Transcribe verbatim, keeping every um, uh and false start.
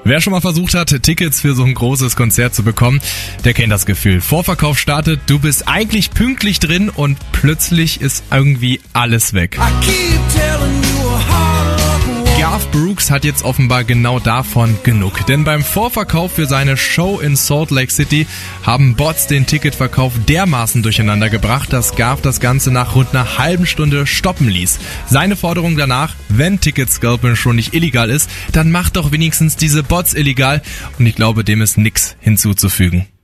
Wer schon mal versucht hat, Tickets für so ein großes Konzert zu bekommen, der kennt das Gefühl. Vorverkauf startet, du bist eigentlich pünktlich drin und plötzlich ist irgendwie alles weg. Garth Brooks hat jetzt offenbar genau davon genug. Denn beim Vorverkauf für seine Show in Salt Lake City haben Bots den Ticketverkauf dermaßen durcheinander gebracht, dass Garth das Ganze nach rund einer halben Stunde stoppen ließ. Seine Forderung danach, wenn Ticketscalping schon nicht illegal ist, dann macht doch wenigstens diese Bots illegal. Und ich glaube, dem ist nix hinzuzufügen.